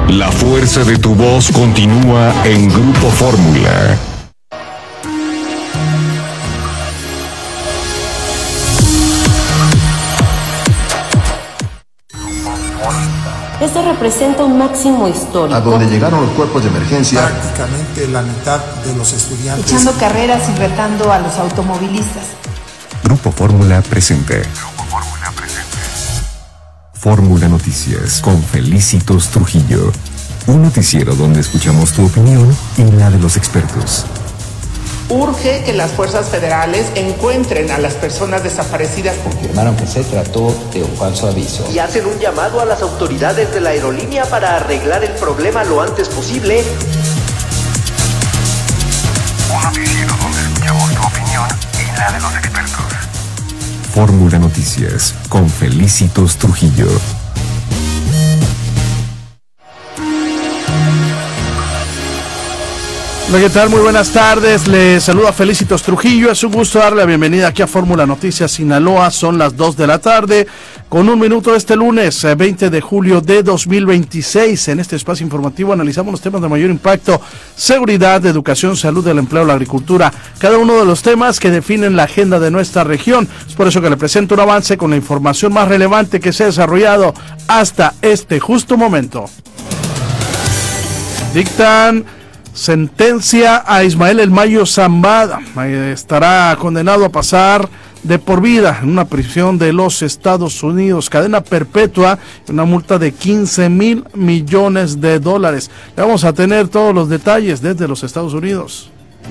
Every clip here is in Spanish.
La fuerza de tu voz continúa en Grupo Fórmula. Esto representa un máximo histórico. A donde llegaron los cuerpos de emergencia. Prácticamente la mitad de los estudiantes. Echando carreras y retando a los automovilistas. Grupo Fórmula presente. Fórmula Noticias con Felicitos Trujillo. Un noticiero donde escuchamos tu opinión y la de los expertos. Urge que las fuerzas federales encuentren a las personas desaparecidas. Confirmaron que se trató de un falso aviso. Y hacen un llamado a las autoridades de la aerolínea para arreglar el problema lo antes posible. Un noticiero donde escuchamos tu opinión y la de los expertos. Fórmula Noticias con Felicitos Trujillo. Hola, ¿qué tal? Muy buenas tardes, les saluda Felicitos Trujillo, es un gusto darle la bienvenida aquí a Fórmula Noticias Sinaloa, son las 2 de la tarde, con un minuto este lunes 20 de julio de 2026, en este espacio informativo analizamos los temas de mayor impacto, seguridad, educación, salud, el empleo, la agricultura, cada uno de los temas que definen la agenda de nuestra región, es por eso que le presento un avance con la información más relevante que se ha desarrollado hasta este justo momento. Dictan sentencia a Ismael El Mayo Zambada, estará condenado a pasar de por vida en una prisión de los Estados Unidos, cadena perpetua, una multa de $15,000 millones. Vamos a tener todos los detalles desde los Estados Unidos.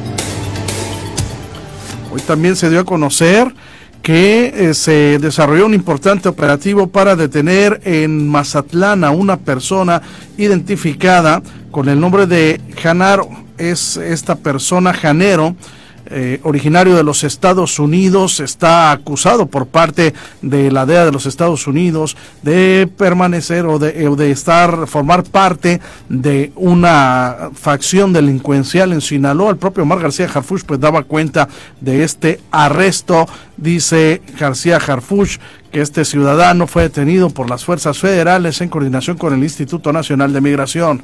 Hoy también se dio a conocer que se desarrolló un importante operativo para detener en Mazatlán a una persona identificada con el nombre de Janaro. Es esta persona, Janero, originario de los Estados Unidos, está acusado por parte de la DEA de los Estados Unidos de permanecer o de formar parte de una facción delincuencial en Sinaloa. El propio Omar García Harfuch pues daba cuenta de este arresto. Dice García Harfuch que este ciudadano fue detenido por las fuerzas federales en coordinación con el Instituto Nacional de Migración.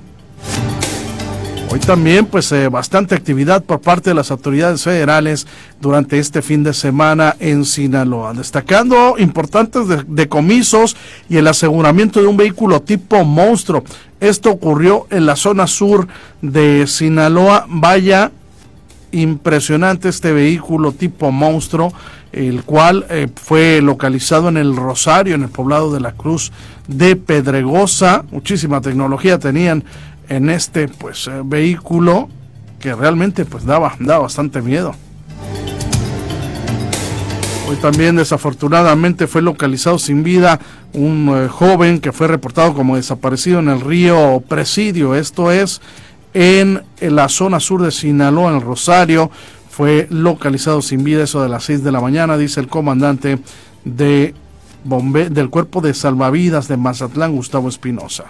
Hoy también pues bastante actividad por parte de las autoridades federales durante este fin de semana en Sinaloa, destacando importantes decomisos y el aseguramiento de un vehículo tipo monstruo. Esto ocurrió en la zona sur de Sinaloa. Vaya, impresionante este vehículo tipo monstruo, el cual fue localizado en el Rosario, en el poblado de la Cruz de Pedregosa. Muchísima tecnología tenían en este vehículo que realmente daba bastante miedo. Hoy también desafortunadamente fue localizado sin vida un joven que fue reportado como desaparecido en el río Presidio, esto es en la zona sur de Sinaloa, en el Rosario. Fue localizado sin vida eso de las 6 de la mañana, dice el comandante del Cuerpo de Salvavidas de Mazatlán, Gustavo Espinosa.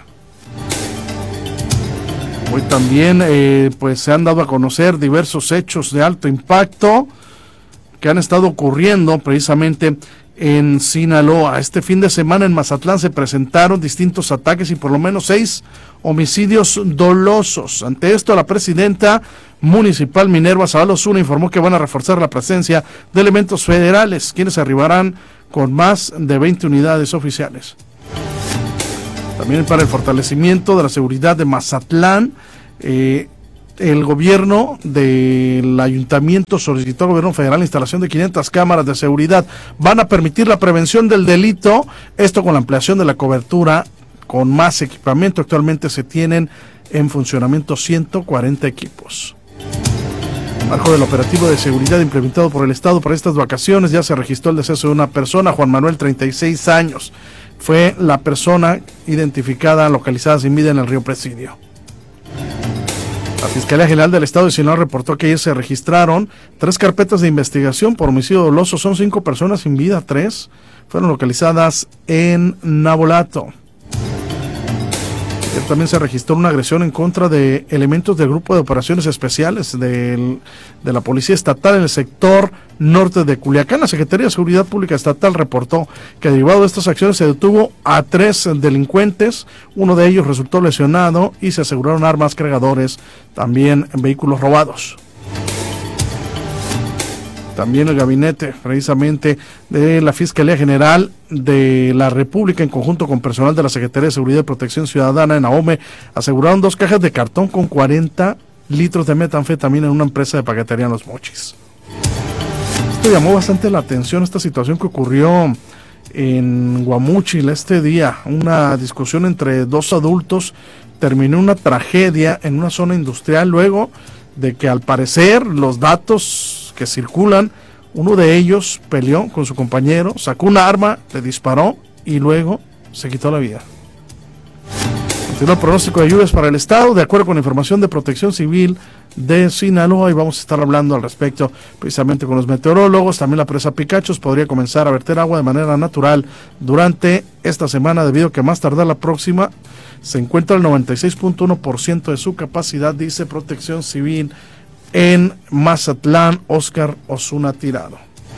Hoy también se han dado a conocer diversos hechos de alto impacto que han estado ocurriendo precisamente en Sinaloa. Este fin de semana en Mazatlán se presentaron distintos ataques y por lo menos 6 homicidios dolosos. Ante esto, la presidenta municipal Minerva Zavala Osuna informó que van a reforzar la presencia de elementos federales, quienes arribarán con más de 20 unidades oficiales. También para el fortalecimiento de la seguridad de Mazatlán, el gobierno del ayuntamiento solicitó al gobierno federal la instalación de 500 cámaras de seguridad. Van a permitir la prevención del delito, esto con la ampliación de la cobertura, con más equipamiento. Actualmente se tienen en funcionamiento 140 equipos. Marco del operativo de seguridad implementado por el Estado para estas vacaciones, ya se registró el deceso de una persona, Juan Manuel, 36 años. Fue la persona identificada, localizada sin vida en el río Presidio. La Fiscalía General del Estado de Sinaloa reportó que ayer se registraron 3 carpetas de investigación por homicidio doloso. Son 5 personas sin vida, 3 fueron localizadas en Navolato. También se registró una agresión en contra de elementos del Grupo de Operaciones Especiales de la Policía Estatal en el sector norte de Culiacán. La Secretaría de Seguridad Pública Estatal reportó que derivado de estas acciones se detuvo a 3 delincuentes, uno de ellos resultó lesionado y se aseguraron armas, cargadores, también vehículos robados. También el gabinete, precisamente, de la Fiscalía General de la República, en conjunto con personal de la Secretaría de Seguridad y Protección Ciudadana en AOME, aseguraron 2 cajas de cartón con 40 litros de metanfetamina en una empresa de paquetería en Los Mochis. Esto llamó bastante la atención, esta situación que ocurrió en Guamúchil este día. Una discusión entre 2 adultos terminó en una tragedia en una zona industrial luego de que, al parecer, los datos que circulan, uno de ellos peleó con su compañero, sacó un arma, le disparó y luego se quitó la vida. Continúa el pronóstico de lluvias para el estado, de acuerdo con la información de Protección Civil de Sinaloa, y vamos a estar hablando al respecto precisamente con los meteorólogos. También la presa Picachos podría comenzar a verter agua de manera natural durante esta semana, debido a que más tardar la próxima se encuentra el 96.1% de su capacidad, dice Protección Civil en Mazatlán. Oscar Osuna Tirado.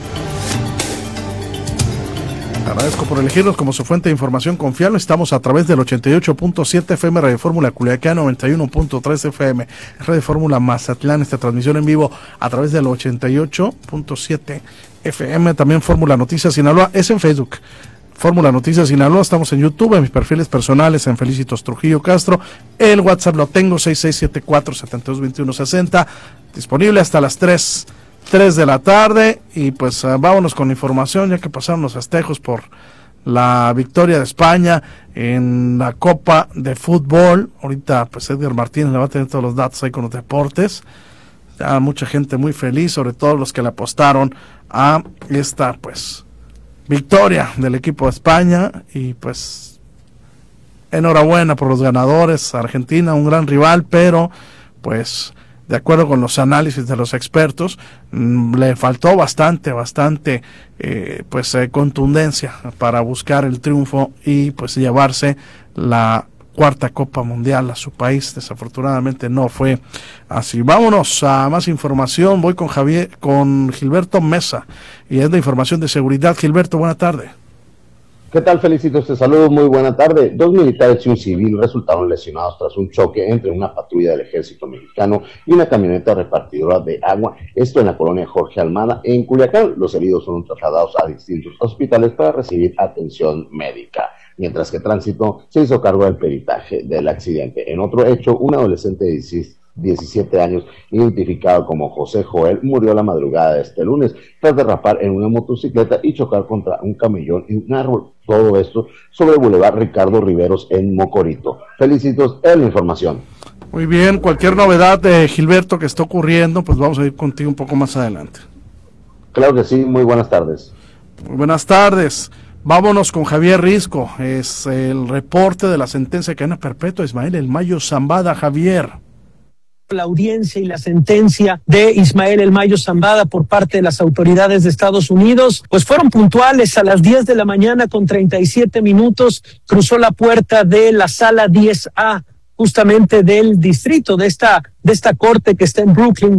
Agradezco por elegirnos como su fuente de información confiable. Estamos a través del 88.7 FM Radio Fórmula Culiacán, 91.3 FM Radio Fórmula Mazatlán. Esta transmisión en vivo a través del 88.7 FM. También Fórmula Noticias Sinaloa es en Facebook. Fórmula Noticias Sinaloa, estamos en YouTube, en mis perfiles personales, en Felicitos Trujillo Castro. El WhatsApp lo tengo, 6674-722160, disponible hasta las 3 de la tarde. Y pues vámonos con la información, ya que pasaron los festejos por la victoria de España en la Copa de Fútbol. Ahorita pues Edgar Martínez le va a tener todos los datos ahí con los deportes. Ya mucha gente muy feliz, sobre todo los que le apostaron a esta pues victoria del equipo de España, y pues enhorabuena por los ganadores. Argentina, un gran rival, pero pues de acuerdo con los análisis de los expertos, le faltó bastante contundencia para buscar el triunfo y pues llevarse la 4ª Copa Mundial a su país. Desafortunadamente no fue así. Vámonos a más información. Voy con Gilberto Mesa, y es de información de seguridad. Gilberto, buena tarde. ¿Qué tal, Felicitos? Te saludo, muy buena tarde. 2 militares y un civil resultaron lesionados tras un choque entre una patrulla del ejército mexicano y una camioneta repartidora de agua, esto en la colonia Jorge Almada, en Culiacán. Los heridos fueron trasladados a distintos hospitales para recibir atención médica, mientras que Tránsito se hizo cargo del peritaje del accidente. En otro hecho, un adolescente de 17 años, identificado como José Joel, murió la madrugada de este lunes tras derrapar en una motocicleta y chocar contra un camellón y un árbol. Todo esto sobre el Boulevard Ricardo Riveros en Mocorito. Felicitos en la información. Muy bien, cualquier novedad de Gilberto que está ocurriendo, pues vamos a ir contigo un poco más adelante. Claro que sí, muy buenas tardes. Muy buenas tardes. Vámonos con Javier Risco. Es el reporte de la sentencia de cadena perpetua Ismael El Mayo Zambada. Javier. La audiencia y la sentencia de Ismael El Mayo Zambada por parte de las autoridades de Estados Unidos, pues fueron puntuales. A las 10 de la mañana con 37 minutos cruzó la puerta de la sala 10A, justamente del distrito de esta corte que está en Brooklyn,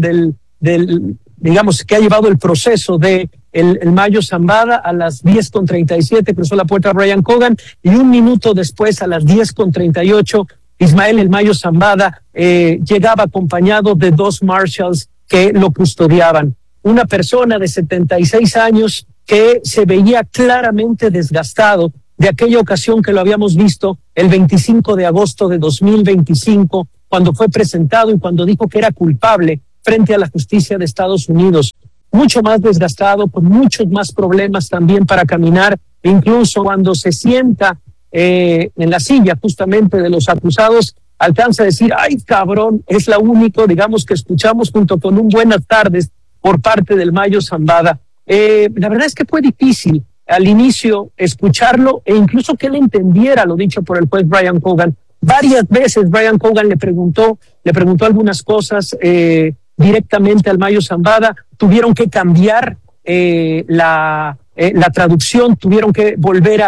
digamos, que ha llevado el proceso de el Mayo Zambada. A las 10:37 cruzó la puerta Brian Cogan, y un minuto después, a las 10:38, Ismael El Mayo Zambada llegaba acompañado de 2 marshals que lo custodiaban. Una persona de 76 años que se veía claramente desgastado de aquella ocasión que lo habíamos visto el 25 de agosto de 2025, cuando fue presentado y cuando dijo que era culpable frente a la justicia de Estados Unidos. Mucho más desgastado, con muchos más problemas también para caminar, e incluso cuando se sienta en la silla justamente de los acusados, alcanza a decir: ay, cabrón. Es la único, digamos, que escuchamos, junto con un buenas tardes por parte del Mayo Zambada. La verdad es que fue difícil al inicio escucharlo, e incluso que él entendiera lo dicho por el juez Brian Cogan. Varias veces Brian Cogan le preguntó algunas cosas directamente al Mayo Zambada. Tuvieron que cambiar la traducción, tuvieron que volver a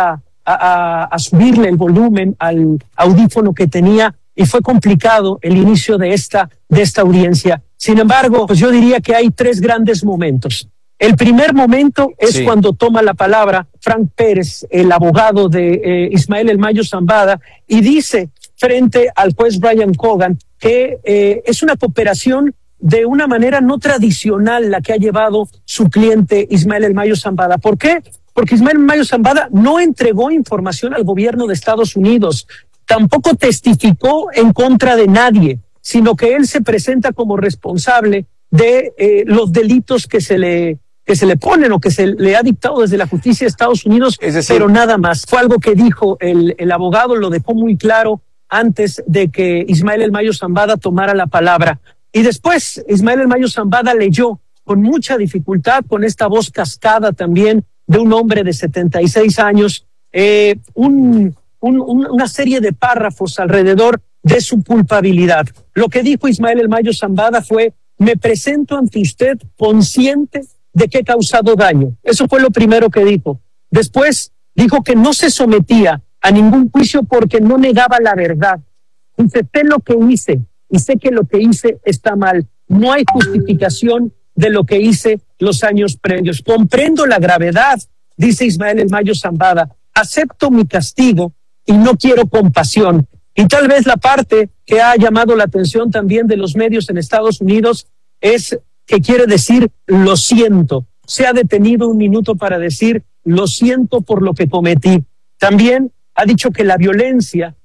a subirle el volumen al audífono que tenía y fue complicado el inicio de esta audiencia. Sin embargo, pues yo diría que hay 3 grandes momentos. El primer momento es cuando toma la palabra Frank Pérez, el abogado de Ismael El Mayo Zambada, y dice frente al juez Brian Cogan que es una cooperación de una manera no tradicional la que ha llevado su cliente Ismael El Mayo Zambada. ¿Por qué? Porque Ismael El Mayo Zambada no entregó información al gobierno de Estados Unidos, tampoco testificó en contra de nadie, sino que él se presenta como responsable de los delitos que se le ponen o que se le ha dictado desde la justicia de Estados Unidos, pero nada más. Fue algo que dijo el abogado, lo dejó muy claro antes de que Ismael El Mayo Zambada tomara la palabra. Y después Ismael El Mayo Zambada leyó con mucha dificultad, con esta voz cascada también de un hombre de 76 años, una serie de párrafos alrededor de su culpabilidad. Lo que dijo Ismael El Mayo Zambada fue: me presento ante usted consciente de que he causado daño. Eso fue lo primero que dijo. Después dijo que no se sometía a ningún juicio porque no negaba la verdad. Dice: sé lo que hice y sé que lo que hice está mal. No hay justificación de lo que hice los años previos. Comprendo la gravedad, dice Ismael El Mayo Zambada. Acepto mi castigo y no quiero compasión. Y tal vez la parte que ha llamado la atención también de los medios en Estados Unidos es que quiere decir lo siento. Se ha detenido un minuto para decir lo siento por lo que cometí. También ha dicho que la violencia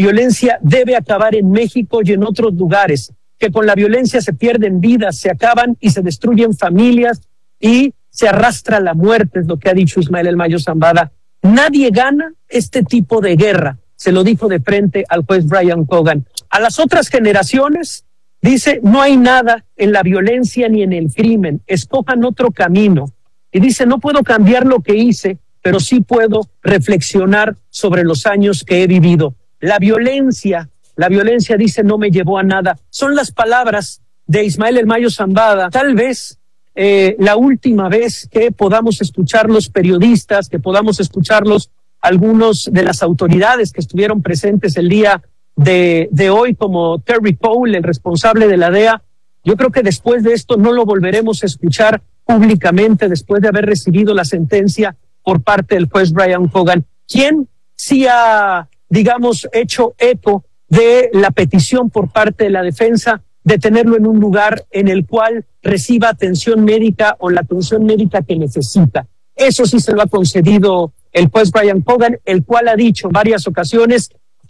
debe acabar en México y en otros lugares, que con la violencia se pierden vidas, se acaban y se destruyen familias y se arrastra la muerte, es lo que ha dicho Ismael El Mayo Zambada. Nadie gana este tipo de guerra, se lo dijo de frente al juez Brian Cogan. A las otras generaciones, dice, no hay nada en la violencia ni en el crimen, escojan otro camino. Y dice, no puedo cambiar lo que hice, pero sí puedo reflexionar sobre los años que he vivido. La violencia, dice, no me llevó a nada. Son las palabras de Ismael El Mayo Zambada. Tal vez la última vez que podamos escuchar los periodistas, que podamos escucharlos algunos de las autoridades que estuvieron presentes el día de hoy, como Terry Cole, el responsable de la DEA. Yo creo que después de esto no lo volveremos a escuchar públicamente después de haber recibido la sentencia por parte del juez Brian Cogan, quien sí ha, digamos, hecho eco de la petición por parte de la defensa de tenerlo en un lugar en el cual reciba atención médica o la atención médica que necesita. Eso sí se lo ha concedido el juez Brian Cogan, el cual ha dicho en varias ocasiones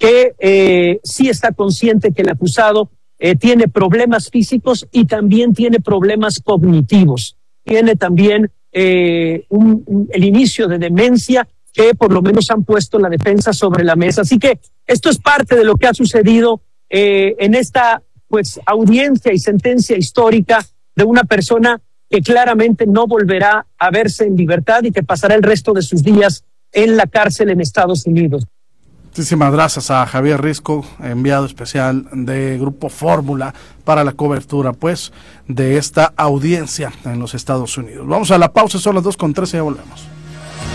que sí está consciente que el acusado tiene problemas físicos y también tiene problemas cognitivos. Tiene también el inicio de demencia que por lo menos han puesto la defensa sobre la mesa. Así que esto es parte de lo que ha sucedido en esta audiencia y sentencia histórica de una persona que claramente no volverá a verse en libertad y que pasará el resto de sus días en la cárcel en Estados Unidos. Muchísimas gracias a Javier Risco, enviado especial de Grupo Fórmula para la cobertura de esta audiencia en los Estados Unidos. Vamos a la pausa, son las 2:13 y ya volvemos.